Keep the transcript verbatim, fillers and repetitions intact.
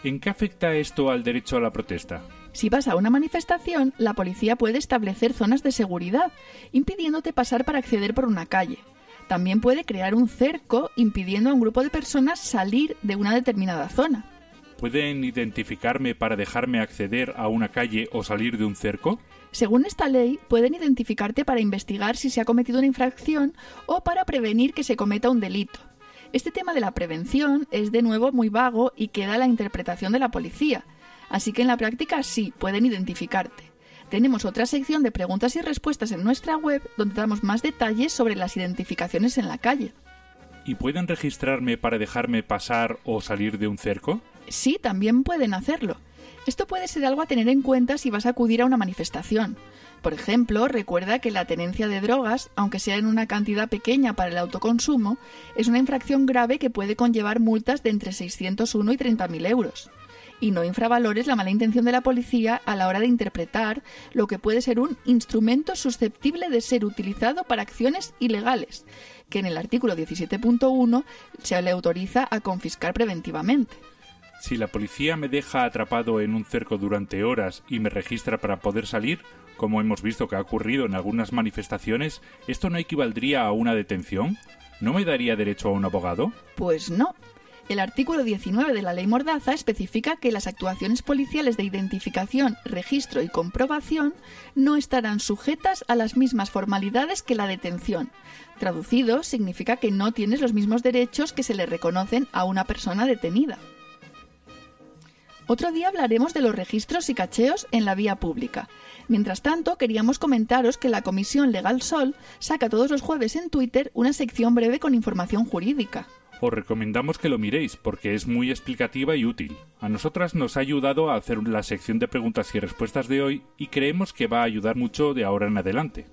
¿En qué afecta esto al derecho a la protesta? Si vas a una manifestación, la policía puede establecer zonas de seguridad, impidiéndote pasar para acceder por una calle. También puede crear un cerco, impidiendo a un grupo de personas salir de una determinada zona. ¿Pueden identificarme para dejarme acceder a una calle o salir de un cerco? Según esta ley, pueden identificarte para investigar si se ha cometido una infracción o para prevenir que se cometa un delito. Este tema de la prevención es de nuevo muy vago y queda a la interpretación de la policía, así que en la práctica sí, pueden identificarte. Tenemos otra sección de preguntas y respuestas en nuestra web donde damos más detalles sobre las identificaciones en la calle. ¿Y pueden registrarme para dejarme pasar o salir de un cerco? Sí, también pueden hacerlo. Esto puede ser algo a tener en cuenta si vas a acudir a una manifestación. Por ejemplo, recuerda que la tenencia de drogas, aunque sea en una cantidad pequeña para el autoconsumo, es una infracción grave que puede conllevar multas de entre seiscientos uno y treinta mil euros. Y no infravalores la mala intención de la policía a la hora de interpretar lo que puede ser un instrumento susceptible de ser utilizado para acciones ilegales, que en el artículo diecisiete punto uno se le autoriza a confiscar preventivamente. Si la policía me deja atrapado en un cerco durante horas y me registra para poder salir, como hemos visto que ha ocurrido en algunas manifestaciones, ¿esto no equivaldría a una detención? ¿No me daría derecho a un abogado? Pues no. El artículo diecinueve de la Ley Mordaza especifica que las actuaciones policiales de identificación, registro y comprobación no estarán sujetas a las mismas formalidades que la detención. Traducido, significa que no tienes los mismos derechos que se le reconocen a una persona detenida. Otro día hablaremos de los registros y cacheos en la vía pública. Mientras tanto, queríamos comentaros que la Comisión Legal Sol saca todos los jueves en Twitter una sección breve con información jurídica. Os recomendamos que lo miréis porque es muy explicativa y útil. A nosotras nos ha ayudado a hacer la sección de preguntas y respuestas de hoy y creemos que va a ayudar mucho de ahora en adelante.